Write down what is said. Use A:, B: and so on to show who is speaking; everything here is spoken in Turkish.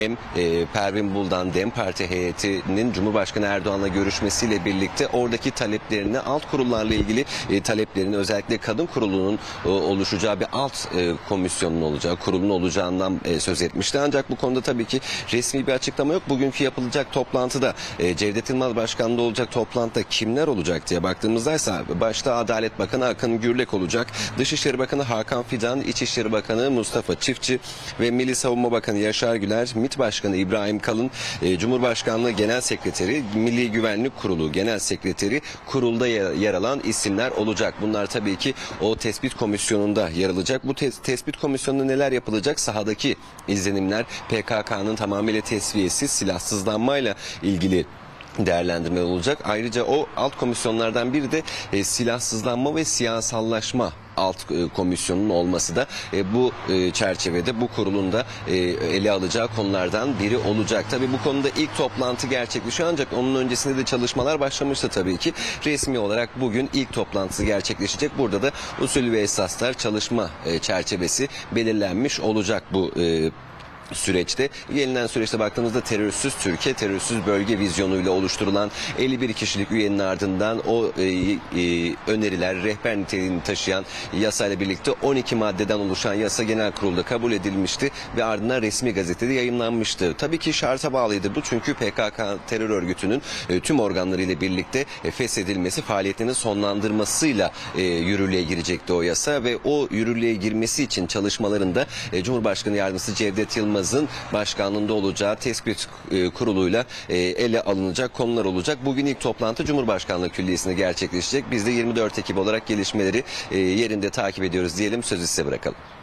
A: Hem Pervin Buldan DEM Parti heyetinin Cumhurbaşkanı Erdoğan'la görüşmesiyle birlikte oradaki taleplerini, alt kurullarla ilgili taleplerini, özellikle kadın kurulunun oluşacağı bir alt komisyonun olacağı, kurulun olacağından söz etmişti. Ancak bu konuda tabii ki resmi bir açıklama yok. Bugünkü yapılacak toplantıda Cevdet Yılmaz Başkan'da olacak toplantıda kimler olacak diye baktığımızda ise başta Adalet Bakanı Akın Gürlek olacak. Dışişleri Bakanı Hakan Fidan, İçişleri Bakanı Mustafa Çiftçi ve Milli Savunma Bakanı Yaşar Güler, MİT Başkanı İbrahim Kalın, Cumhurbaşkanlığı Genel Sekreteri, Milli Güvenlik Kurulu Genel Sekreteri kurulda yer alan isimler olacak. Bunlar tabii ki o tespit komisyonunda yer alacak. Bu tespit komisyonunda neler yapılacak? Sahadaki izlenimler, PKK'nın tamamıyla tesviyesi, silahsızlanmayla ilgili değerlendirme olacak. Ayrıca o alt komisyonlardan biri de silahsızlanma ve siyasallaşma alt komisyonun olması da bu çerçevede bu kurulun da ele alacağı konulardan biri olacak. Tabii bu konuda ilk toplantı gerçekleşiyor ancak onun öncesinde de çalışmalar başlamıştı tabii ki. Resmi olarak bugün ilk toplantısı gerçekleşecek. Burada da usul ve esaslar, çalışma çerçevesi belirlenmiş olacak bu süreçte. Gelinen süreçte baktığımızda terörsüz Türkiye, terörsüz bölge vizyonuyla oluşturulan 51 kişilik üyenin ardından o öneriler, rehber niteliğini taşıyan yasayla birlikte 12 maddeden oluşan yasa genel kurulda kabul edilmişti ve ardından resmi gazetede yayımlanmıştı. Tabii ki şarta bağlıydı bu, çünkü PKK terör örgütünün tüm organlarıyla birlikte feshedilmesi, faaliyetlerini sonlandırmasıyla yürürlüğe girecekti o yasa ve o yürürlüğe girmesi için çalışmalarında Cumhurbaşkanı Yardımcısı Cevdet Yılmaz'ın başkanlığında olacağı tespit kuruluyla ele alınacak konular olacak. Bugün ilk toplantı Cumhurbaşkanlığı Külliyesi'nde gerçekleşecek. Biz de 24 Ekim olarak gelişmeleri yerinde takip ediyoruz diyelim. Sözü size bırakalım.